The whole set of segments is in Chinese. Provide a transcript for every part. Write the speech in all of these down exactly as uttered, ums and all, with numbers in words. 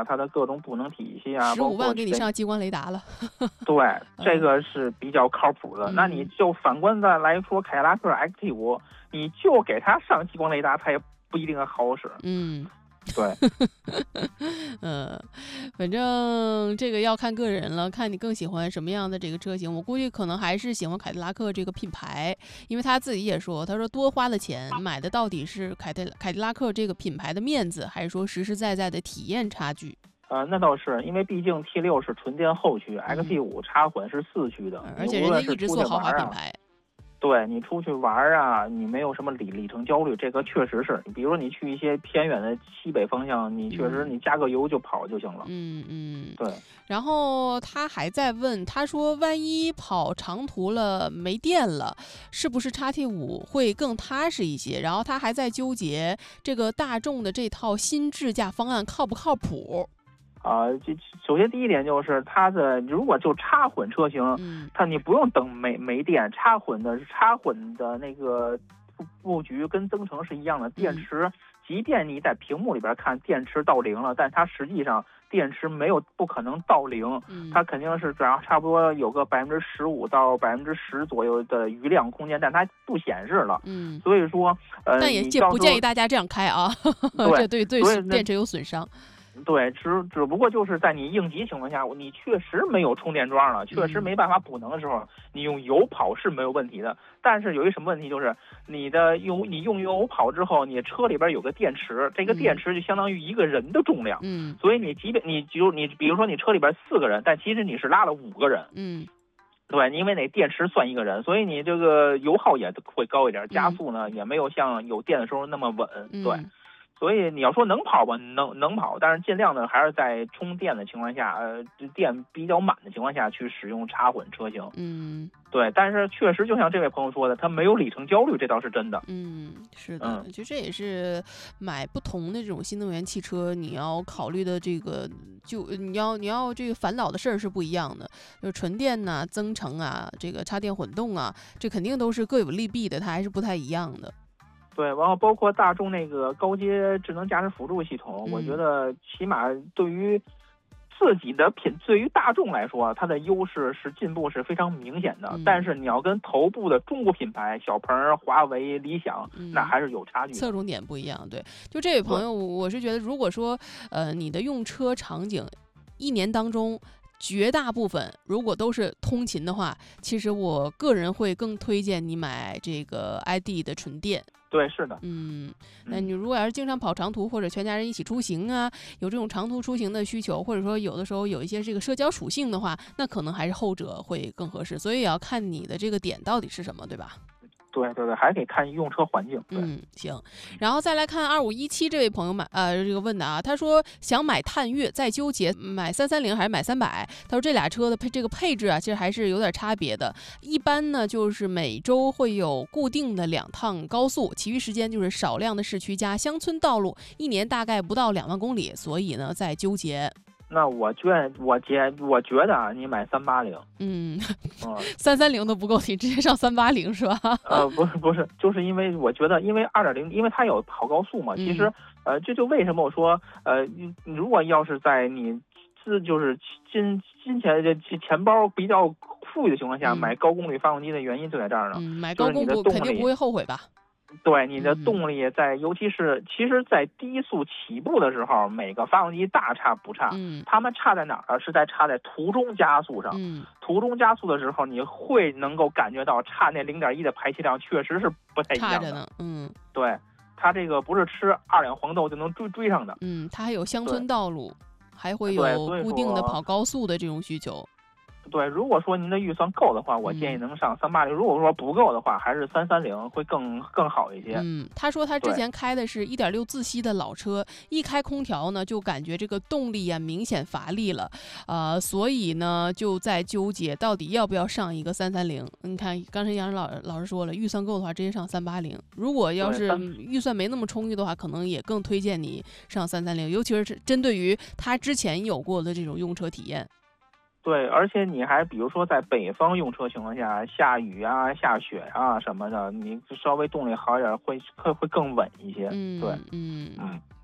啊，它的各种补能体系啊， 十五万给你上激光雷达了。 对，这个是比较靠谱的。嗯、那你就反观的来说，凯迪拉克 X T 五，你就给它上激光雷达，它也不一定好使。 嗯。 对， 嗯，反正这个要看个人了，看你更喜欢什么样的这个车型。我估计可能还是喜欢凯迪拉克这个品牌，因为他自己也说，他说多花了钱买的到底是凯迪凯迪拉克这个品牌的面子，还是说实实在在的体验差距？ 呃，那倒是，因为毕竟 T 六是纯电后驱、嗯、X T 五插混是四驱的， 而且人家一直做豪华品牌。 对，你出去玩啊，你没有什么里里程焦虑，这个确实是。比如说你去一些偏远的西北方向，你确实你加个油就跑就行了。 嗯嗯， 对。 然后他还在问，他说万一跑长途了没电了，是不是 X T 五会更踏实一些？然后他还在纠结这个大众的这套新智驾方案靠不靠谱。 啊、呃，这首先第一点就是它的，如果就插混车型， 嗯， 它你不用等没没电，插混的插混的那个布局跟增程是一样的，电池，嗯、即便你在屏幕里边看电池到零了，但它实际上电池没有不可能到零， 嗯、 它肯定是差差不多有个百分之十五到百分之十左右的余量空间，但它不显示了， 嗯， 所以说呃， 但也不建议大家这样开啊，这对对电池有损伤。 对，只只不过就是在你应急情况下，你确实没有充电桩了，确实没办法补能的时候，你用油跑是没有问题的。但是有一什么问题，就是你的用你用油跑之后，你车里边有个电池，这个电池就相当于一个人的重量。 嗯， 所以你即便你就你比如说你车里边四个人，但其实你是拉了五个人。 嗯， 对，因为那电池算一个人，所以你这个油耗也会高一点，加速呢、嗯、也没有像有电的时候那么稳。 嗯、 对。所以你要说能跑吧，能能跑，但是尽量呢还是在充电的情况下，呃，电比较满的情况下去使用插混车型。 嗯， 对，但是确实就像这位朋友说的，他没有里程焦虑，这倒是真的。 嗯，是的， 嗯、 就这也是买不同的这种新能源汽车，你要考虑的这个，就你要你要这个烦恼的事儿是不一样的。就是纯电呐、啊、增程啊、这个插电混动啊，这肯定都是各有利弊的，它还是不太一样的。 对，然后包括大众那个高阶智能驾驶辅助系统， 嗯、 我觉得起码对于自己的品，对于大众来说，它的优势是进步是非常明显的。 嗯、 但是你要跟头部的中国品牌小鹏、华为、理想， 嗯、 那还是有差距的。 侧重点不一样。对，就这位朋友，我是觉得，如果说呃你的用车场景一年当中，绝大部分如果都是通勤的话，其实我个人会更推荐你买这个 I D 的纯电。 对，是的， 嗯，那你如果要是经常跑长途或者全家人一起出行啊，有这种长途出行的需求，或者说有的时候有一些这个社交属性的话，那可能还是后者会更合适。所以也要看你的这个点到底是什么，对吧？ 对对对，还得看用车环境。 嗯，行，然后再来看二五一七这位朋友买呃这个问的啊，他说想买探岳，在纠结买三三零还是买三百。他说这俩车的配这个配置啊，其实还是有点差别的。一般呢就是每周会有固定的两趟高速，其余时间就是少量的市区加乡村道路，一年大概不到两万公里，所以呢在纠结。 那我觉我觉我觉得啊，你买三八零， 嗯，三三零都不够，你直接上三八零是吧？ 呃，不是不是，就是因为我觉得，因为二点零，因为它有跑高速嘛。其实，呃，这就为什么我说，呃，如果要是在你自就是金金钱这钱包比较富裕的情况下， 嗯、 买高功率发动机的原因就在这儿呢。 嗯，买高功率肯定不会后悔吧？ 对，你的动力在，嗯、尤其是其实，在低速起步的时候，每个发动机大差不差。 嗯， 它们差在哪儿？是在差在途中加速上。 嗯， 途中加速的时候，你会能够感觉到差那零点一的排气量确实是不太一样的。 差着呢，嗯， 对，它这个不是吃二两黄豆就能追追上的。 嗯，它还有乡村道路，还会有固定的跑高速的这种需求。 对，如果说您的预算够的话，我建议能上三八零。如果说不够的话，还是三三零会更更好一些。 嗯，他说他之前开的是一点六自吸的老车，一开空调呢，就感觉这个动力啊明显乏力了，呃，所以呢就在纠结到底要不要上一个三三零。你看刚才杨老老师说了，预算够的话直接上三八零。如果要是预算没那么充裕的话，可能也更推荐你上三三零，尤其是针对于他之前有过的这种用车体验。 对，而且你还比如说在北方用车情况下，下雨啊、下雪啊什么的，你稍微动力好一点，会会会更稳一些。 嗯， 对， 嗯嗯。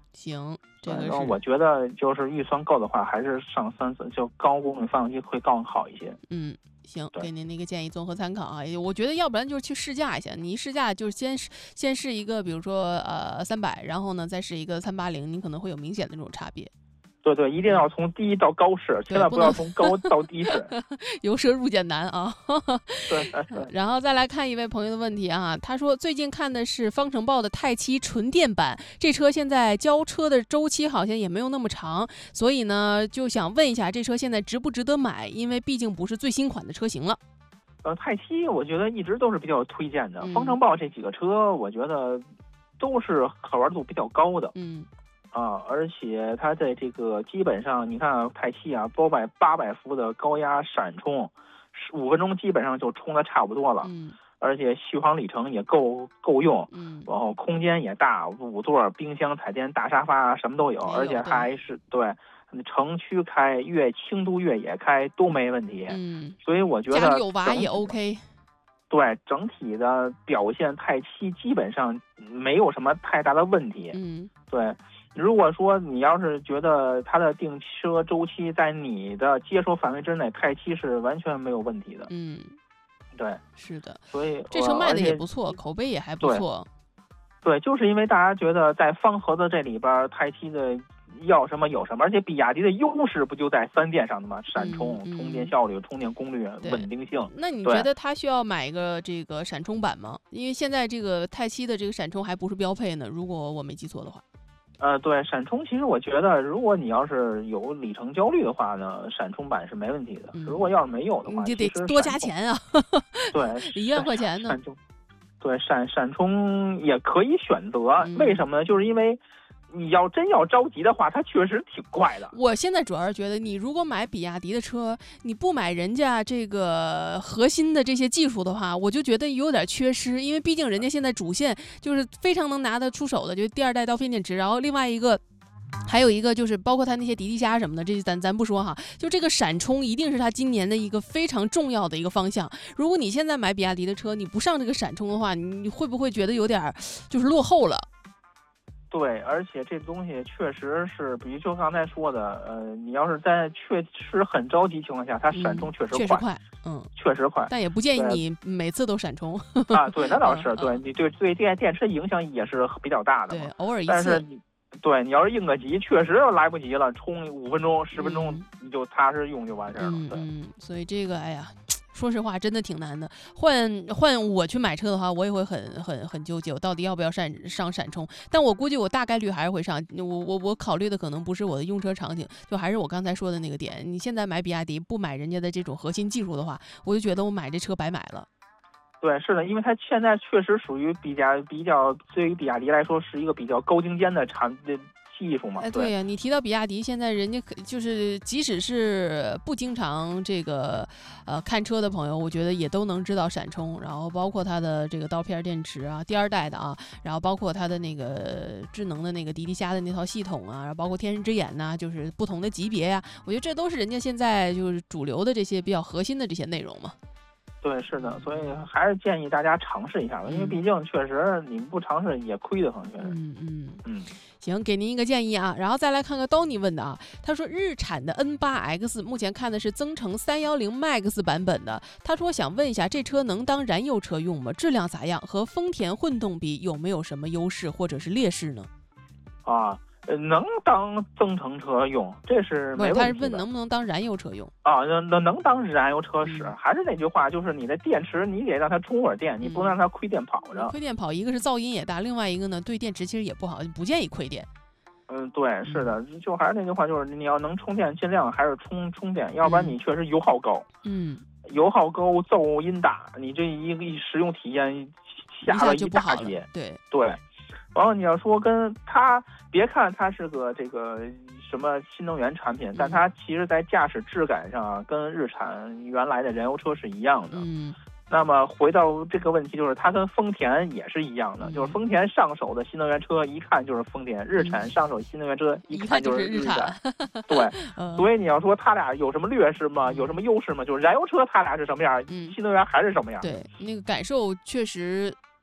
行，这个然后是我觉得就是预算够的话，还是上三四就高功率发动机会更好一些。 嗯。行， 对给您的一个建议综合参考啊。我觉得要不然就是去试驾一下，你一试驾就是先试先试一个，比如说呃三百，然后呢再试一个三八零，你可能会有明显的这种差别。 对对，一定要从低到高试，千万不要从高到低试。 由奢入俭难啊。 对对。 然后再来看一位朋友的问题啊，他说最近看的是方程豹的泰七纯电版，这车现在交车的周期好像也没有那么长，所以呢就想问一下，这车现在值不值得买？因为毕竟不是最新款的车型了。 呃，泰七我觉得一直都是比较推荐的， 嗯、 方程豹这几个车我觉得都是可玩度比较高的。 嗯。 啊，而且它在这个基本上，你看泰七啊，八百八百伏的高压闪充，五分钟基本上就充的差不多了。 嗯。 而且续航里程也够够用。 嗯。 然后空间也大，五座、冰箱、彩电、大沙发什么都有，而且还是对城区开、越轻度越野开都没问题。 嗯。 所以我觉得家里有娃也 OK。 对，整体的表现，泰七基本上没有什么太大的问题。 嗯。 对。如果说你要是觉得它的订车周期在你的接受范围之内，泰七是完全没有问题的。 嗯， 对， 是的。 所以这车卖的也不错，口碑也还不错。 对，就是因为大家觉得在方盒子这里边，泰七的要什么有什么，而且比亚迪的优势不就在三电上的吗？闪充、 嗯、 充电效率、充电功率、稳定性。 那你觉得它需要买一个这个闪充版吗？因为现在这个泰七的这个闪充还不是标配呢，如果我没记错的话。 呃，对，闪充其实我觉得，如果你要是有里程焦虑的话呢，闪充版是没问题的。 嗯、 如果要是没有的话， 你就得多加钱啊。 对， 一万块钱呢。 闪充，对，闪闪充也可以选择， 嗯、 为什么呢？就是因为你要真要着急的话，它确实挺快的。 我现在主要是觉得，你如果买比亚迪的车，你不买人家这个核心的这些技术的话，我就觉得有点缺失。因为毕竟人家现在主线就是非常能拿得出手的，就是第二代刀片电池。然后另外一个，还有一个就是包括它那些迪迪虾什么的，这咱咱不说哈。就这个闪充一定是它今年的一个非常重要的一个方向。如果你现在买比亚迪的车，你不上这个闪充的话，你会不会觉得有点就是落后了？ 对，而且这东西确实是，比如就刚才说的，呃，你要是在确实很着急情况下，它闪充确实快， 嗯、确实快，嗯， 确实快。 但也不建议你每次都闪充啊。对，那倒是， 嗯、 对你对对电电池影响也是比较大的嘛。 对，偶尔一次。 但是你对你要是应个急，确实来不及了，充五分钟、十分钟你就踏实用就完事儿了。 嗯、 对， 嗯，所以这个，哎呀。说实话，真的挺难的。换换我去买车的话，我也会很很很纠结，我到底要不要上上闪充？但我估计我大概率还是会上。我我我考虑的可能不是我的用车场景，就还是我刚才说的那个点。你现在买比亚迪，不买人家的这种核心技术的话，我就觉得我买这车白买了。 对，是的，因为它现在确实属于比较比较，对于比亚迪来说是一个比较高精尖的产的。技术嘛， 哎，对呀、啊，你提到比亚迪，现在人家就是即使是不经常这个呃看车的朋友，我觉得也都能知道闪充，然后包括它的这个刀片电池啊，第二代的啊，然后包括它的那个智能的那个迪迪虾的那套系统啊，然后包括天使之眼呐、啊，就是不同的级别呀、啊，我觉得这都是人家现在就是主流的这些比较核心的这些内容嘛。 对，是的，所以还是建议大家尝试一下吧， 嗯、 因为毕竟确实你不尝试也亏得很，确实。 嗯嗯嗯， 行，给您一个建议啊，然后再来看看 Donny 问的啊，他说日产的 N 八 X 目前看的是增程三一零 Max 版本的，他说想问一下这车能当燃油车用吗？质量咋样？和丰田混动比有没有什么优势或者是劣势呢？ 啊。能当增程车用，这是没问题的。 他是问能不能当燃油车用啊？能能当燃油车使、 嗯， 还是那句话，就是你的电池你得让它充会儿电，你不能让它亏电跑着。 嗯、亏电跑，一个是噪音也大，另外一个呢对电池其实也不好，不建议亏电。 嗯，对，是的，就还是那句话，就是你要能充电，尽量还是充充电，要不然你确实油耗高。 嗯， 油耗高，噪音大，你这一个一使用体验下了一大截。 对对。然后你要说跟它，别看它是个这个什么新能源产品，但它其实在驾驶质感上啊，跟日产原来的燃油车是一样的。 嗯。 那么回到这个问题，就是它跟丰田也是一样的， 嗯、 就是丰田上手的新能源车一看就是丰田，日产上手新能源车一看就是日产。 嗯、 对、 嗯， 所以你要说它俩有什么劣势吗？有什么优势吗？就是燃油车它俩是什么样， 嗯、 新能源还是什么样。 对，那个感受确实。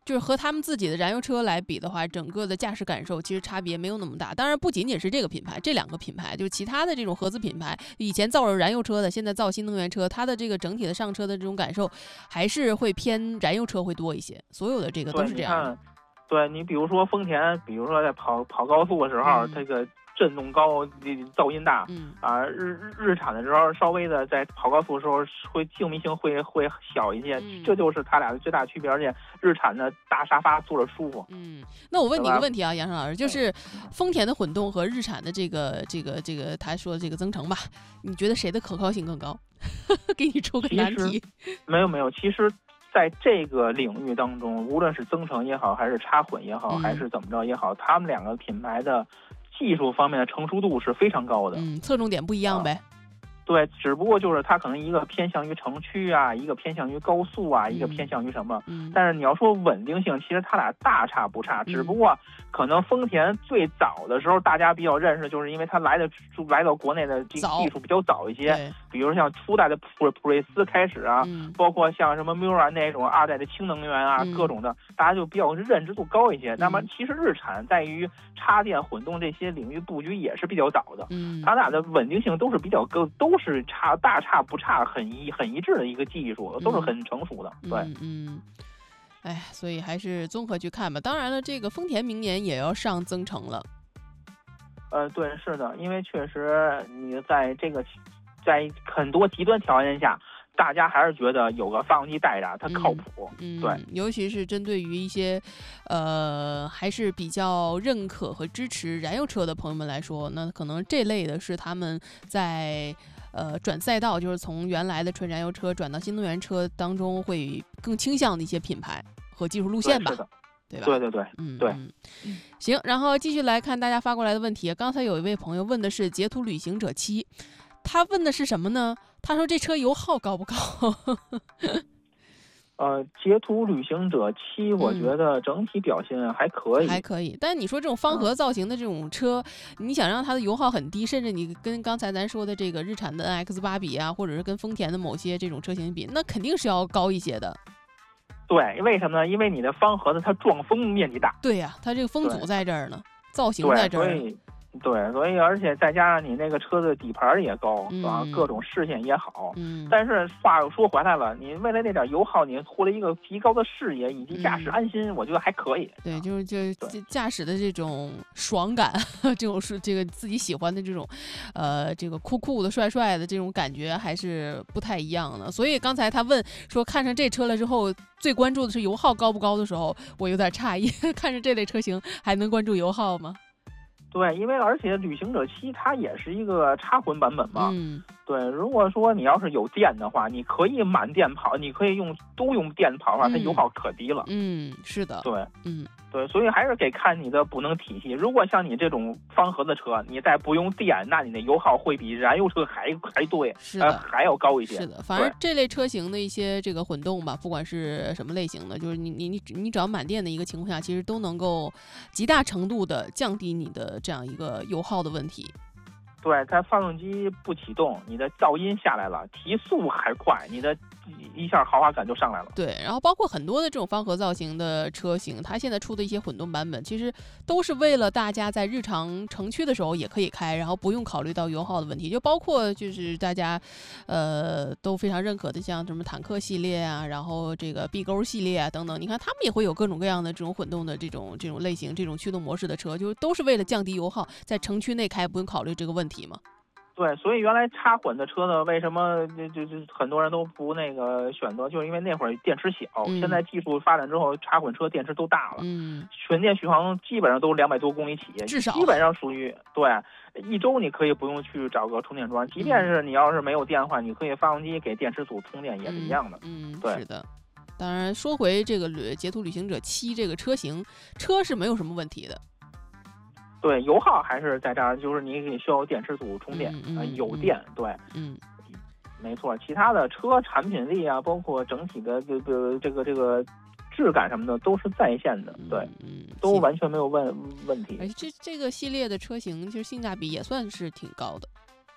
就是和他们自己的燃油车来比的话，整个的驾驶感受其实差别没有那么大。当然，不仅仅是这个品牌，这两个品牌，就是其他的这种合资品牌，以前造着燃油车的，现在造新能源车，它的这个整体的上车的这种感受，还是会偏燃油车会多一些。所有的这个都是这样的。 对，你比如说丰田，比如说在跑跑高速的时候， 嗯、 这个震动高，噪音大， 嗯啊，日日产的时候稍微的在跑高速的时候会静谧性会会小一些， 嗯、 这就是它俩的最大区别。而且日产的大沙发坐着舒服。 嗯，那我问你一个问题啊，杨胜老师，就是丰田的混动和日产的这个这个这个他说的这个增程吧，你觉得谁的可靠性更高？给你出个难题。 没有没有，其实。在这个领域当中，无论是增程也好，还是插混也好， 嗯、 还是怎么着也好，他们两个品牌的技术方面的成熟度是非常高的。 嗯，侧重点不一样呗。 啊对，只不过就是它可能一个偏向于城区啊，一个偏向于高速啊，一个偏向于什么。 嗯。 但是你要说稳定性，其实它俩大差不差， 嗯、 只不过可能丰田最早的时候大家比较认识，就是因为它来的来到国内的这个技术比较早一些，比如像初代的普普锐斯开始啊， 嗯、 包括像什么 Miura 那种二代的氢能源啊， 嗯、 各种的，大家就比较认知度高一些。嗯、那么其实日产在于插电混动这些领域布局也是比较早的， 嗯， 它俩的稳定性都是比较高，都是差大差不差，很一很一致的一个技术，都是很成熟的。 嗯、 对， 嗯。嗯哎，所以还是综合去看吧。当然了，这个丰田明年也要上增程了。 呃，对，是的，因为确实你在这个在很多极端条件下，大家还是觉得有个发动机带着它靠谱。 嗯， 对， 嗯，尤其是针对于一些呃还是比较认可和支持燃油车的朋友们来说，那可能这类的是他们在。呃，转赛道就是从原来的纯燃油车转到新能源车当中，会更倾向的一些品牌和技术路线吧， 对, 对吧？ 对对对， 嗯对嗯。行，然后继续来看大家发过来的问题。刚才有一位朋友问的是捷途旅行者七，他问的是什么呢？他说这车油耗高不高？ 呃，捷途旅行者七，我觉得整体表现还可以， 嗯、还可以。但你说这种方盒造型的这种车，嗯、你想让它的油耗很低，甚至你跟刚才咱说的这个日产的 N X 八比啊，或者是跟丰田的某些这种车型比，那肯定是要高一些的。 对，为什么呢？因为你的方盒子它撞风面积大。 对呀、啊，它这个风阻在这儿呢，造型在这儿。 对，所以而且再加上你那个车的底盘也高， 嗯、 啊，各种视线也好。 嗯。 但是话又说回来了，你为了那点油耗，你图了一个极高的视野以及驾驶安心， 嗯、 我觉得还可以。 对，就是就驾驶的这种爽感，这种是这个自己喜欢的这种，呃，这个酷酷的、帅帅的这种感觉还是不太一样的。所以刚才他问说看上这车了之后，最关注的是油耗高不高的时候，我有点诧异，看着这类车型还能关注油耗吗？ 对，因为而且旅行者七它也是一个插混版本嘛。 嗯。 对，如果说你要是有电的话，你可以满电跑，你可以用都用电跑的话，它油耗可低了。 嗯，是的。 对， 嗯， 对，所以还是得看你的补能体系。如果像你这种方盒子车，你再不用电，那你的油耗会比燃油车还还对， 是的、 呃，还要高一些。 是的，反正这类车型的一些这个混动吧，不管是什么类型的，就是你你你你只要满电的一个情况下，其实都能够极大程度的降低你的这样一个油耗的问题。 对，它发动机不启动，你的噪音下来了，提速还快，你的一下豪华感就上来了。 对，然后包括很多的这种方盒造型的车型，它现在出的一些混动版本，其实都是为了大家在日常城区的时候也可以开，然后不用考虑到油耗的问题。就包括就是大家，呃，都非常认可的，像什么坦克系列啊，然后这个 B 勾系列啊等等，你看他们也会有各种各样的这种混动的这种这种类型、这种驱动模式的车，就都是为了降低油耗，在城区内开不用考虑这个问题嘛。 对，所以原来插混的车呢，为什么就就就很多人都不那个选择，就是因为那会儿电池小。 嗯、 现在技术发展之后，插混车电池都大了， 嗯， 纯电续航基本上都两百多公里起， 至少基本上属于对一周你可以不用去找个充电桩，即便是你要是没有电的话，你可以发动机给电池组充电也是一样的。 嗯，嗯对， 是的。当然，说回这个捷途旅行者七这个车型，车是没有什么问题的。 对，油耗还是在这儿，就是你需要电池组充电， 嗯嗯、 呃，有电，对， 嗯， 没错。其他的车产品力啊，包括整体的这个这个这个质感什么的，都是在线的，对， 嗯， 都完全没有问问题。 哎，这这个系列的车型，其实性价比也算是挺高的。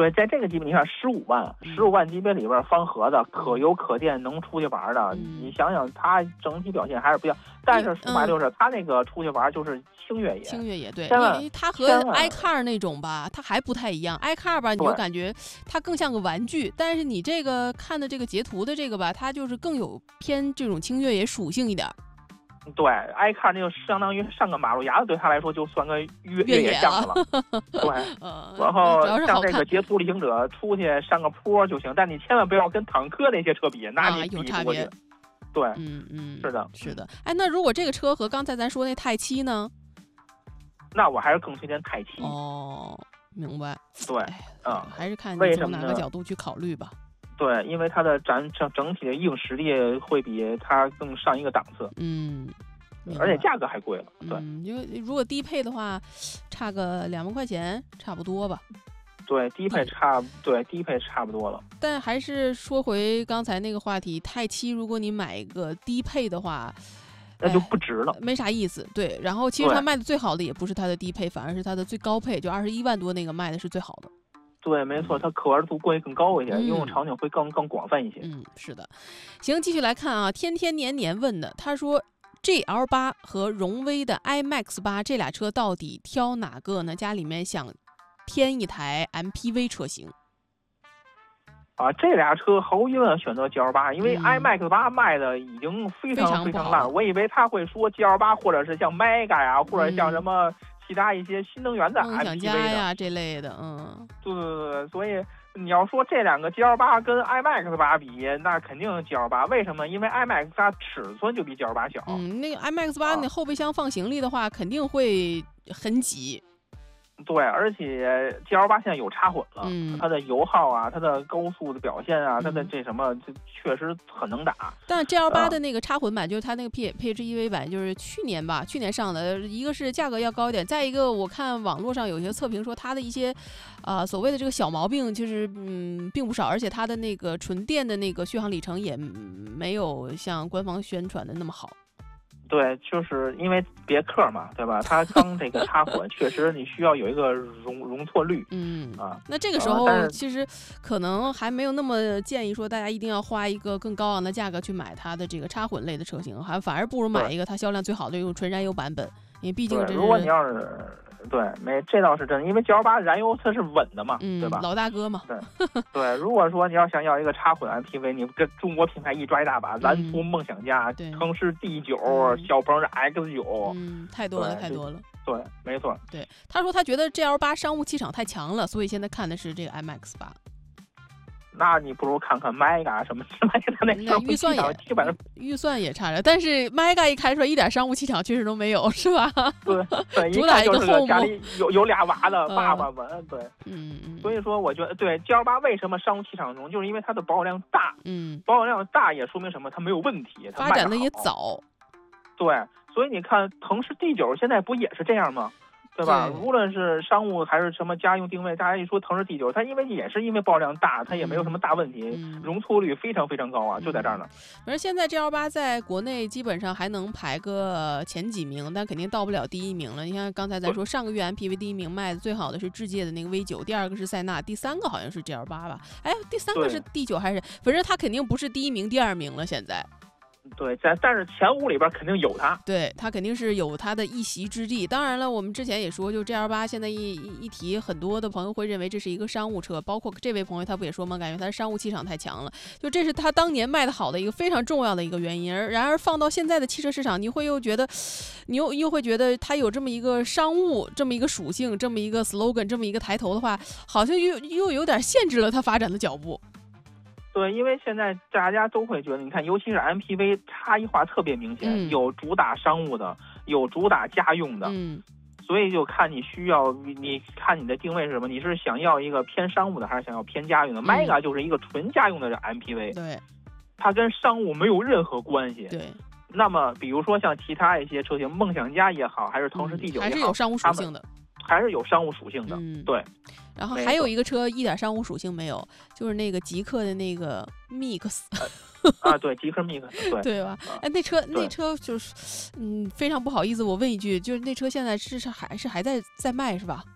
对，在这个级别，你看十五万，十五万级别里边方盒的、可油可电、能出去玩的， 嗯、 你想想它整体表现还是不一样。但是说白就是它那个出去玩就是轻越野， 轻越野对， 因为它和 iCar 那种吧，它还不太一样。iCar 吧，你就感觉它更像个玩具，但是你这个看的这个截图的这个吧，它就是更有偏这种轻越野属性一点。 对，iCar 那就相当于上个马路牙子，对他来说就算个越越野项目了。对， 呃、 然后像这个捷途旅行者出去上个坡就行，但你千万不要跟坦克那些车比，那你比不过去。 啊、 对， 嗯嗯， 是的， 是的。哎，那如果这个车和刚才咱说那泰七呢？ 那我还是更推荐泰七。 哦，明白。 对，嗯， 还是看你从哪个角度去考虑吧。 对，因为它的整整整体的硬实力会比它更上一个档次， 嗯， 而且价格还贵了，对， 嗯，因为如果低配的话，差个两万块钱差不多吧。 对，低配差，对，低配差不多了。 但还是说回刚才那个话题，泰七如果你买一个低配的话， 那就不值了， 没啥意思。对，然后其实它卖的最好的也不是它的低配，反而是它的最高配，就二十一万多那个卖的是最好的。 对，没错，它可玩度会更高一些，嗯、应用场景会更更广泛一些。 嗯，是的。行，继续来看啊，天天年年问的，他说 G L 八和荣威的 I MAX 八这俩车到底挑哪个呢？家里面想添一台 M P V 车型。 啊，这俩车毫无疑问选择 G L 八，因为 I MAX 八卖的已经非常非常烂了。我以为他会说 G L 八，或者是像 Mega 呀，或者像什么。嗯其他一些新能源的 M P V 的， 梦想家呀这类的，嗯， 对对对对，所以你要说这两个 G L 八跟 I MAX 八比，那肯定 G L 八。为什么？因为 I MAX 八尺寸就比 G L 八小。 嗯，那个 I MAX 八那后备箱放行李的话，啊、肯定会很挤。 对，而且 G L 八现在有插混了， 嗯， 它的油耗啊，它的高速的表现啊，它的这什么，这确实很能打。 但 G L 八的那个插混版，就是它那个 P P H E V 版，就是去年吧，去年上的，一个是价格要高一点，再一个我看网络上有些测评说它的一些，呃，所谓的这个小毛病，其实嗯并不少，而且它的那个纯电的那个续航里程也没有像官方宣传的那么好。 对，就是因为别克嘛，对吧？它刚这个插混，确实你需要有一个容容错率。 嗯啊， 那这个时候其实可能还没有那么建议说大家一定要花一个更高昂的价格去买它的这个插混类的车型，还反而不如买一个它销量最好的用纯燃油版本，因为毕竟这是。 如果你要是。对，没这倒是真的，因为 G L 八燃油它是稳的嘛， 嗯、 对吧？ 老大哥嘛。 对对，如果说你要想要一个插混 M P V， 你跟中国品牌一抓一大把，蓝图、梦想家、城市 D 九、小鹏 X 九， 嗯，太多了，太多了。 对，没错。 对，他说他觉得 G L 八商务气场太强了，所以现在看的是这个 I MAX 八。 那你不如看看 Mega 什么之类的，那预算也基本上预算也差着，但是 Mega 一开出来一点商务气场确实都没有，是吧？ 对对， 主打一个后家里有有俩娃的爸爸们，对， 嗯嗯。 所以说，我觉得对 G L 八为什么商务气场中，就是因为它的保有量大， 嗯， 保有量大也说明什么？它没有问题，它发展的也早。 对，所以你看，腾势 D 九现在不也是这样吗？对吧？ 对， 无论是商务还是什么家用定位，大家一说腾势 D 九，它因为也是因为保有量大，它也没有什么大问题， 嗯、 容错率非常非常高啊， 嗯、 就在这儿呢。 反正现在 G L 八在国内基本上还能排个前几名，但肯定到不了第一名了。你看刚才咱说上个月 M P V 第一名卖的最好的是智界的那个 V 九，第二个是塞纳，第三个好像是 G L 八吧？哎，第三个是 D 九还是？反正它肯定不是第一名、第二名了，现在。 对，在但是前五里边肯定有它， 对，它肯定是有它的一席之地。当然了，我们之前也说，就 G L 八现在一一提，很多的朋友会认为这是一个商务车，包括这位朋友他不也说吗？感觉它商务气场太强了，就这是他当年卖的好的一个非常重要的一个原因。然而放到现在的汽车市场，你会又觉得，你又又会觉得它有这么一个商务这么一个属性，这么一个 slogan， 这么一个抬头的话，好像又又有点限制了它发展的脚步。 对，因为现在大家都会觉得，你看，尤其是 M P V 差异化特别明显， 嗯、 有主打商务的，有主打家用的， 嗯， 所以就看你需要，你看你的定位是什么，你是想要一个偏商务的，还是想要偏家用的、 嗯、 ？Mega 就是一个纯家用的 M P V， 对， 它跟商务没有任何关系。 对。 那么，比如说像其他一些车型，梦想家也好，还是腾势 D 九也好、 嗯，还是有商务属性的。 还是有商务属性的， 嗯， 对。 然后还有一个车一点商务属性没有，就是那个极客的那个 Mix 啊，对，极客 Mix， 对对吧？哎，那车那车就是，嗯，非常不好意思，我问一句，就是那车现在是还是还在在卖是吧？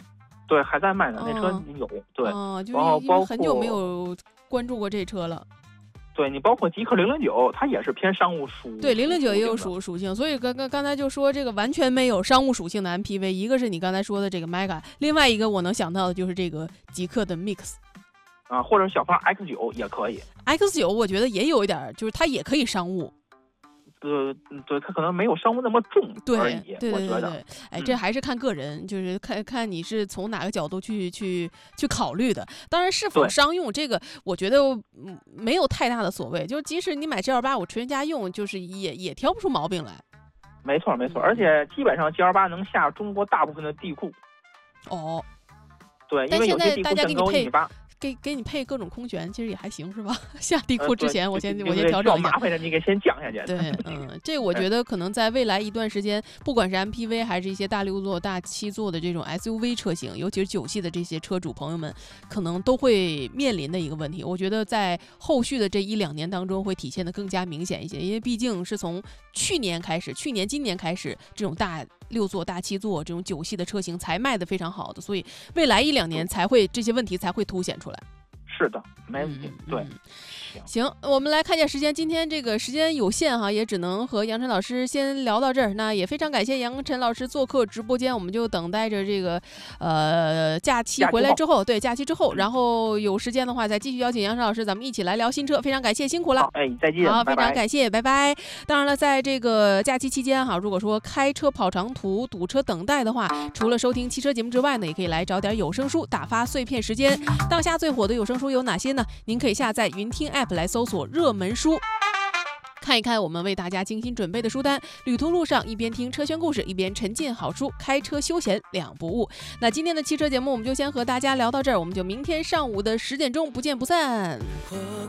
对，还在卖呢， 嗯、 那车有。对， 哦、就然后包括很久没有关注过这车了。 对，你包括极氪零零九，它也是偏商务属。 对，零零九也有属属性，所以刚刚刚才就说这个完全没有商务属性的 M P V， 一个是你刚才说的这个 Mega， 另外一个我能想到的就是这个极氪的 Mix。 啊，或者小鹏 X 九也可以。 X 九我觉得也有一点，就是它也可以商务。 呃，对，它可能没有商务那么重而已。 对对对对对， 哎，这还是看个人，嗯、就是看看你是从哪个角度去去去考虑的。当然，是否商用这个，我觉得嗯没有太大的所谓。就即使你买 G L 八，我纯家用，就是也也挑不出毛病来。 没错没错，而且基本上 G L 八能下中国大部分的地库。 哦。 对，因为有些地库限高一米八。 给给你配各种空悬，其实也还行，是吧？下地库之前，我先我先调整一下。 麻烦的，你给先降下去。 对，嗯，这个我觉得可能在未来一段时间，不管是 M P V 还是一些大六座、大七座的这种 S U V 车型，尤其是九系的这些车主朋友们，可能都会面临的一个问题。我觉得在后续的这一两年当中，会体现的更加明显一些，因为毕竟是从去年开始，去年、今年开始，这种大六座、大七座这种九系的车型才卖的非常好的，所以未来一两年才会这些问题才会凸显出来。 是的，没问题。 嗯、 对、 嗯，行，我们来看一下时间。今天这个时间有限哈，也只能和杨晨老师先聊到这儿。那也非常感谢杨晨老师做客直播间，我们就等待着这个呃假期回来之后，对假期之后，然后有时间的话再继续邀请杨晨老师，咱们一起来聊新车。非常感谢，辛苦了。 好，哎，再见。 好， 拜拜， 非常感谢，拜拜。当然了，在这个假期期间哈，如果说开车跑长途、堵车等待的话，除了收听汽车节目之外呢，也可以来找点有声书打发碎片时间。当下最火的有声书有哪些呢？您可以下载云听 App 来搜索热门书，看一看我们为大家精心准备的书单。旅途路上一边听车圈故事，一边沉浸好书，开车休闲两不误。那今天的汽车节目我们就先和大家聊到这儿，我们就明天上午的十点钟不见不散。